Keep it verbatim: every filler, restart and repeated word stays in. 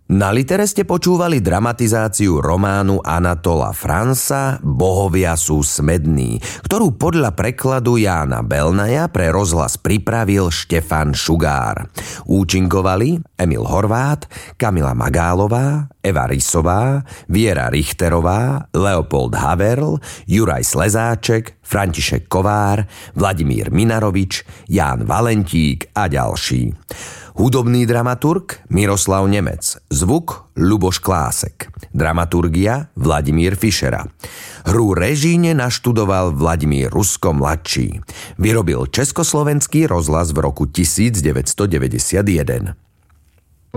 Na Litere ste počúvali dramatizáciu románu Anatola Franza Bohovia sú smední, ktorú podľa prekladu Jána Belnaja pre rozhlas pripravil Štefan Šugár. Účinkovali Emil Horvát, Kamila Magálová, Eva Rysová, Viera Richterová, Leopold Haverl, Juraj Slezáček, František Kovár, Vladimír Minarovič, Ján Valentík a ďalší. Hudobný dramaturg Miroslav Nemec, zvuk Ľuboš Klásek, dramaturgia Vladimír Fišera. Hru režíne naštudoval Vladimír Rusko mladší. Vyrobil Československý rozhlas v roku devätnásťstodeväťdesiatjeden.